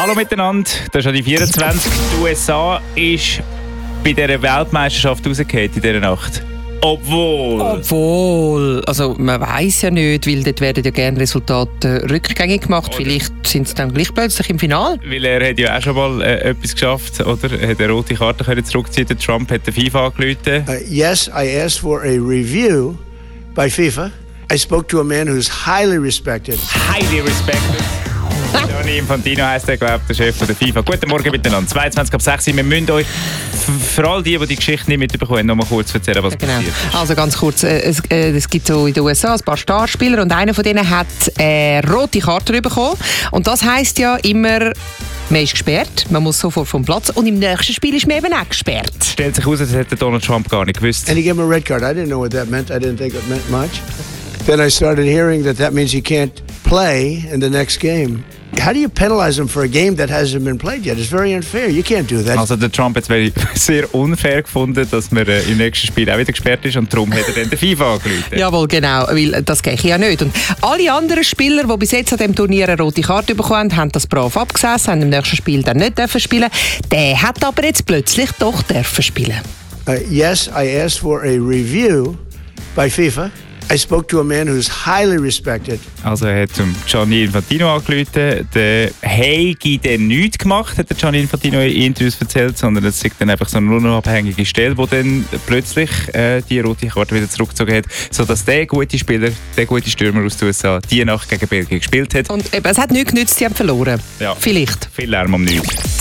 Hallo miteinander, das ist ja die 24. Die USA ist bei dieser Weltmeisterschaft rausgefallen in dieser Nacht. Obwohl, also man weiss ja nicht, weil dort werden ja gerne Resultate rückgängig gemacht. Oder vielleicht sind sie dann gleich plötzlich im Finale. Weil er hat ja auch schon mal etwas geschafft, oder? Er hat eine rote Karte können zurückziehen. Der Trump hat der FIFA angerufen. Yes, I asked for a review by FIFA. I spoke to a man who's highly respected. Highly respected. Gianni Infantino heisst der, glaube ich, der Chef der FIFA. Guten Morgen miteinander. 22:06. Wir müssen euch, für all die die Geschichte nicht mitbekommen haben, noch mal kurz erzählen, was passiert ist. Also ganz kurz, es gibt so in den USA ein paar Starspieler und einer von denen hat eine rote Karte bekommen. Und das heisst ja immer, man ist gesperrt, man muss sofort vom Platz und im nächsten Spiel ist man eben auch gesperrt. Stellt sich heraus, das hätte Donald Trump gar nicht gewusst. And he gave him a red card. I didn't know what that meant. I didn't think it meant much. Then I started hearing that means he can't play in the next game. How do you penalize him for a game that hasn't been played yet? It's very unfair. You can't do that. Also der Trump hat es sehr unfair gefunden, dass man im nächsten Spiel auch wieder gesperrt ist und darum hat er dann den FIFA angerufen. Jawohl, genau, weil das gehe ich ja nicht. Und alle anderen Spieler, die bis jetzt an diesem Turnier eine rote Karte bekommen haben, das brav abgesessen, haben im nächsten Spiel dann nicht spielen. Der hat aber jetzt plötzlich doch spielen. Yes, I asked for a review by FIFA. I spoke to a man who's highly respected. Also er hat zum Gianni Infantino angerufen, der hätte dann nichts gemacht, hat der Gianni Infantino in Interviews erzählt, sondern es ist dann einfach so eine unabhängige Stelle, die dann plötzlich die rote Karte wieder zurückgezogen hat, sodass der gute Spieler, der gute Stürmer aus den USA, die Nacht gegen Belgien gespielt hat. Und eben, es hat nichts genützt, sie haben verloren. Ja. Vielleicht. Viel Lärm um nichts.